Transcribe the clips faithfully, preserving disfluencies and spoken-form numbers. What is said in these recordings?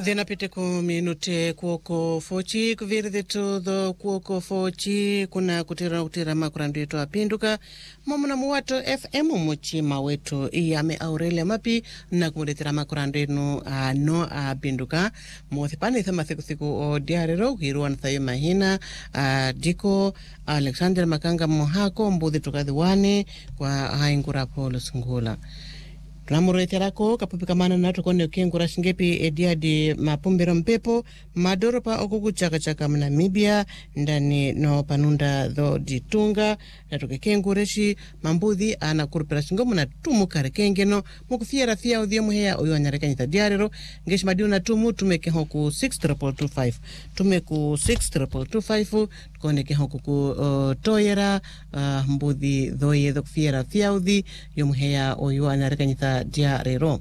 Dena pite ku minute kuoko fochi kuviride todo kuoko fochi kuna kutira kutira makurando yetu apinduka momuna muwato F M muchima wetu iyame Aurelia Mapi na kumuletera makurando yenu ano apinduka muthipani thama thiku thiku o diarero hiruwa nathayo mahina a diko Alexander Makanga Mohako mbuthi tukadhiwane kwa haingura polo sungula. Tunamureterako kapupika mana na tukone ukengura shingepi ediadi mapumbiro mpepo madoropa okuku chaka chaka Namibia ndani no panunda dho ditunga na tukekengureshi mambuthi ana kurupira shingomu na tumu karekengeno mukufiera fia udhio muhea uyo anyarekanyita diarero ngeshi madiu na tumu tumeke hoku six triple two five tumeku six triple two five tukone ke hoku ku uh, toyera uh, mbuthi dhoye dho kufiera fia udhi uyo muhea uyo anyarekanyita diarero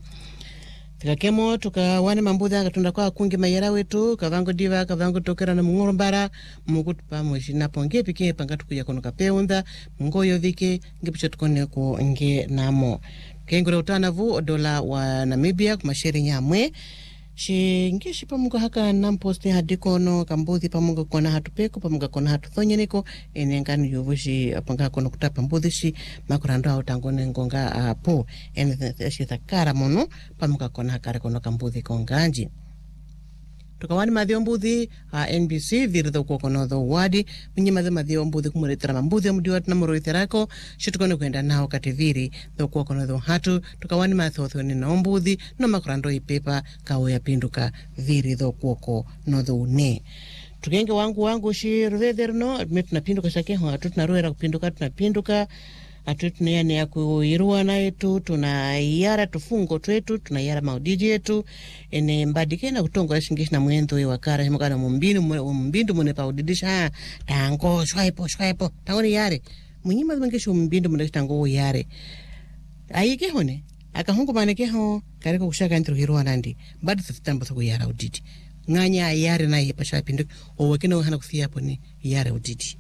tikakemo tukawane mambudha akatunda kwa kungi mayera wetu kavango diva kavango tokera na mungorombara mukutupa mwishina ponge pike pangatu kuya kono kapeunda mungoyo vike ngipicho tukone ku nge namo kengure utanavu dola wa Namibia kumasheri nyamwe shi ngishi pamunga haka namposti hadikono kambuthi pamunga kona hatupeko pamunga kona hatuthonyeneko enengani yuvushi panga kono kutapa mbuthi shi makurando autangone ngonga apo ene shi takara mono pamunga kona hakare kono kambuthi konganji tukawani madhio mbuthi a N B C viridho kuokono dho wadi minyi madhe madhio mbuthi kumuretera mambuthi mudi watu na muroiterako shitukone kuenda nao kativiri dho kuokono dho hatu tukawani mathotho ni na mbuthi no makurando ipepa kawe ya pinduka viridho kuoko no dho une tukenge wangu wangu shi ruvederno metu na pinduka shakeho atu tunaruera kupinduka tunapinduka atu tunayane ya kuiruwa na yetu tunayara tufungo twetu tunayara maudiji yetu ene mbadike na kutongo ya shingishi na muenzo ya wakara himuka na mumbinu mumbindu mune pa udidisha haa tango shwaipo shwaipo tango ni yare munyima dhumangishi mumbindu mune tango yare ayike hone aka hungu maneke ho kareko kushaka ntiru hiruwa nandi mbadu thutambo thuku yara udidi nganya yare na yepa shapindu owekina uhana kufia hapo ni yare udidi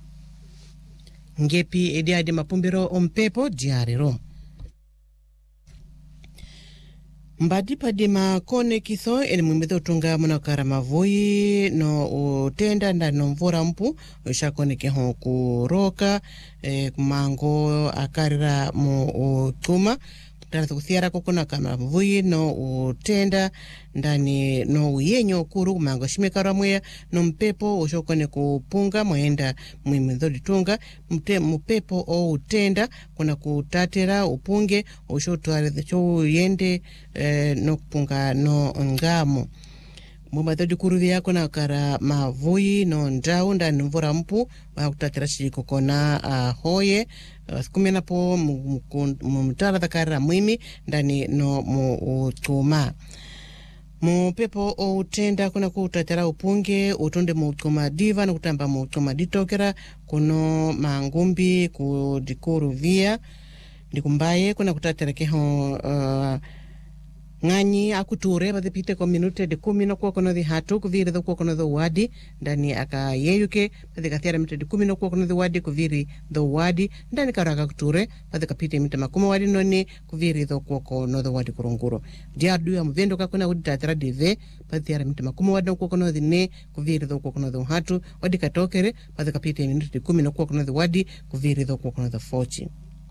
ngepi ediadi mapumbiro ompepo diarero mbadi padima kone kitho ene mwimetho tunga muna karamavui no utenda nda no mvura mpu ushakone keho kuroka e, kumango akarira mu utuma tana tukuthiara kukuna karamavui no utenda ndani no uyenyo kuru kumango shimekara mwea no mpepo ushokone kupunga mwenda mwimetho ditunga mte mpepo o utenda kuna kutatera upunge ushotuare cho yende eh, no kupunga no ngamo mumbatho dikuruvi yako na kara mavui no ndau ndani mvura mpu wakutatera shiko kona uh, hoye uh, kumena po mumtara takara mwimi ndani no mu utuma mupepo o utenda kuna kutatera upunge utunde muutuma diva na kutamba muutuma ditokera kuno mangumbi kudikuru via ndikumbaye kuna kutatera keho uh, ngani akuture badipite kwa minute de kumi no kwa kono di hatu kuviri do kwa kono do wadi ndani aka yeyuke badika thiara minute de kumi no kwa kono do wadi kuviri do wadi ndani karaka kuture badika pite minute makuma wadi noni kuviri do kwa kono do wadi kurunguro diadu ya mvendo kakuna udita tera dive badika minute makuma wadi no kwa kono di ne kuviri do kwa kono do hatu wadi katokere badika pite minute de kumi no kwa kono do wadi kuviri do kwa kono do fochi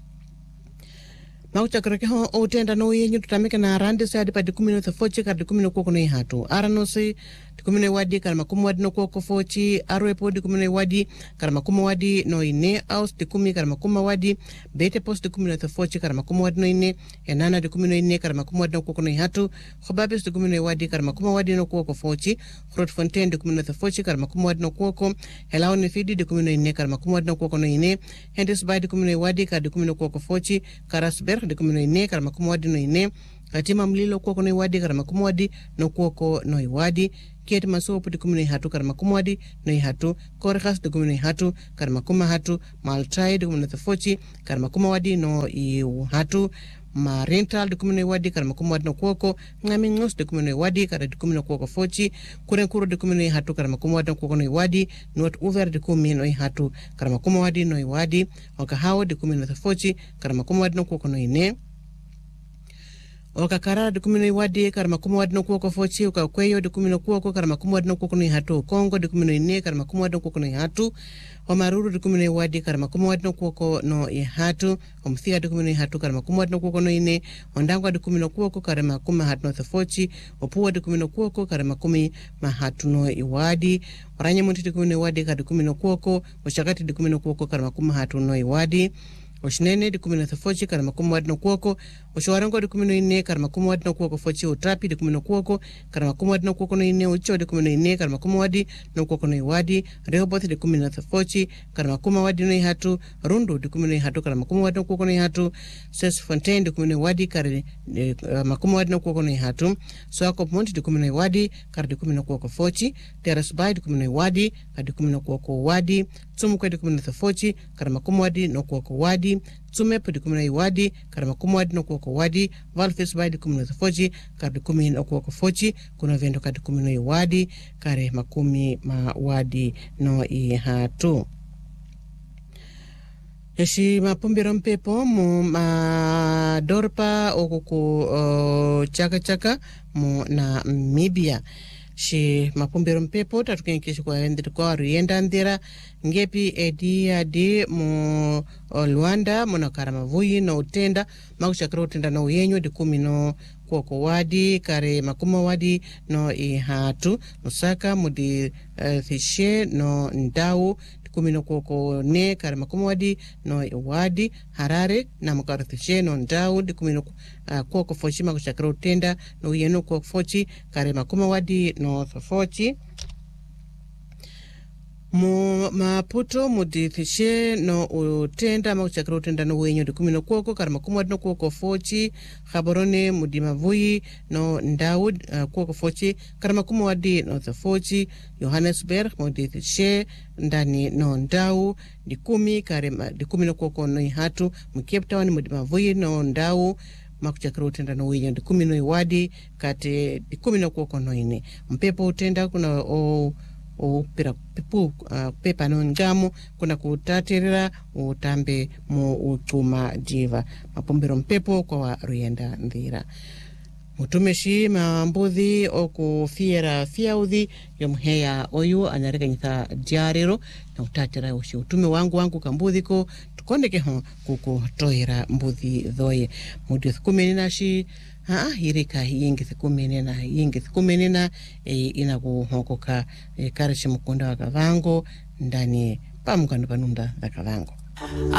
Maucha karake ho utenda no yenyu tutamika na rande sa hadi kumi no fochi kadi kumi no koko no hatu aranosi kumi no wadi kala makumu wadi no koko fochi arwepo di kumi no wadi kala makumu wadi no ine aus di kumi kala makumu wadi bete post di kumi no fochi kala makumu wadi no ine enana di kumi no ine kala makumu wadi no koko no hatu khobabes di kumi no wadi kala makumu wadi no koko fochi Frot Fontaine di kumi no fochi kala makumu wadi no koko Helao ni fidi di kumi no ine kala makumu wadi no koko no ine Hendes Bay di kumi no wadi kala di kumi no koko fochi Karasberg de kumino ine kala makumu wadi no ine katima mlilo kuoko no iwadi kala makumu wadi no kuoko no iwadi kieti masopu de kumino hatu kala makumu wadi no ihatu korkas de kumino hatu kala makumu hatu maltai de kumino fochi kala makumu wadi no ihatu ma rental de kumino wadi kala makumu wadi no kuoko ngami ngos de kumino wadi kala de kumino kuoko fochi kurenkuru de kumino hatu kala makumu wadi no kuoko no iwadi not over de kumino hatu kala makumu wadi no iwadi wakahawo de kumino fochi kala makumu wadi no kuoko no ine okakarara de kumino iwadi karama kumu wadi no kuoko fochi ukakweyo de kumino kuoko karama kumu wadi no kuoko no hatu Kongo de kumino ine karama kumu wadi no kuoko no hatu Omaruru de kumino iwadi karama kumu wadi no kuoko no hatu Omthia de kumino hatu karama kumu wadi no kuoko no ine Ondangwa de kumino kuoko karama kumu hatu no fochi Opua de kumino kuoko karama kumi mahatu no iwadi Oranya munti de kumino iwadi karama kumino kuoko Oshakati de kumino kuoko karama kumu hatu no iwadi Oshinene de kumino fochi karama kumu wadi no kuoko Oshawarango de kumino ine karama kumu wadi no kuoko fochi Utrapi de kumino kuoko karama kumu wadi no kuoko no ine Ucho de kumino ine karama kumu wadi no kuoko no iwadi Rehoboth de kumino fochi karama kumu wadi no ihatu Rundu de kumino ihatu karama kumu wadi no kuoko no ihatu Ses Fontaine de kumino wadi karama kumu wadi no kuoko no ihatu Soako Monti de kumino iwadi karama de kumino kuoko fochi Terrace Bay de kumino iwadi karama de kumino kuoko wadi Tsumukwe de kumino fochi karama kumu wadi no kuoko wadi Tsumepo de kumino iwadi karama kumu wadi no kuoko wadi Valfes Bay de kumino fochi karama de kumino no kuoko fochi kuna vendo kadi kumino iwadi kare makumi ma wadi no ihatu Yeshi mapumbiro mpepo mu madorpa okuku uh, chaka chaka mu na Namibia shi mapumbiro mpepo tatukenkishi kwa endiri kwa rienda ndira ngepi edi adi mu Luanda muna karamavuyi no utenda makushakira utenda no uyenyo di kumi no kuoko wadi kare makuma wadi no ihatu Lusaka mudi uh, thishe no ndau kumi no kuoko ne kare makuma wadi no wadi Harare na mukara thishe no ndau di kumi no uh, kuoko fochi makushakira utenda no uyeno kuoko fochi kare makuma wadi no fochi Mu Maputo mudi thishe no utenda makuchakira utenda no wenyo di kumi no kuoko karama kumu wadi no kuoko fochi Gaborone mudi Mavuyi no ndau uh, kuoko fochi karama kumu wadi no fochi Johannesburg mudi thishe ndani no ndau di kumi kare di kumi no kuoko no ihatu mu Cape Town mudi Mavuyi no ndau makuchakira utenda no wenyo di kumi no iwadi kate di kumi no kuoko no ine mpepo utenda kuna o o pira pipu uh, pepa no ngamu kuna kutatirira utambe mu uchuma jiva mapumbiro mpepo kwa wa rienda ndira mutumeshi mambuthi okufiera fiaudhi yomheya oyu anareka nyitha diarero na utatira ushi utume wangu wangu kambuthiko tukondeke ho kukutoira mbuthi thoye mudio thukumenina shi haa hirika yingi thukumenina yingi thukumenina e, inakuhokoka e, karishi mukunda wakavango ndani pamukando panunda wakavango